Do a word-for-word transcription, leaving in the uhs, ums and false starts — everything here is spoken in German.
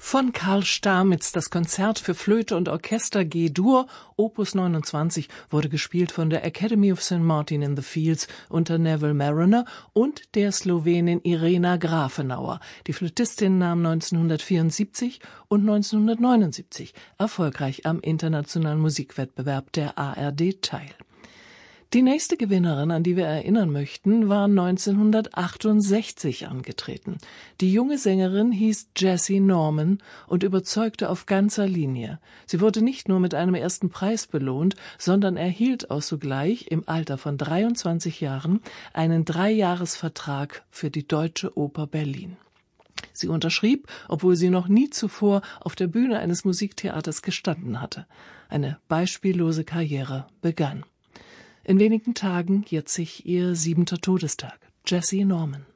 Von Karl Stamitz, das Konzert für Flöte und Orchester G-Dur, Opus neunundzwanzig, wurde gespielt von der Academy of Saint Martin in the Fields unter Neville Marriner und der Slowenin Irena Grafenauer. Die Flötistin nahm neunzehnhundertvierundsiebzig und neunzehnhundertneunundsiebzig erfolgreich am internationalen Musikwettbewerb der A R D teil. Die nächste Gewinnerin, an die wir erinnern möchten, war neunzehnhundertachtundsechzig angetreten. Die junge Sängerin hieß Jessie Norman und überzeugte auf ganzer Linie. Sie wurde nicht nur mit einem ersten Preis belohnt, sondern erhielt auch sogleich im Alter von dreiundzwanzig Jahren einen Dreijahresvertrag für die Deutsche Oper Berlin. Sie unterschrieb, obwohl sie noch nie zuvor auf der Bühne eines Musiktheaters gestanden hatte. Eine beispiellose Karriere begann. In wenigen Tagen jährt sich ihr siebenter Todestag. Jessie Norman.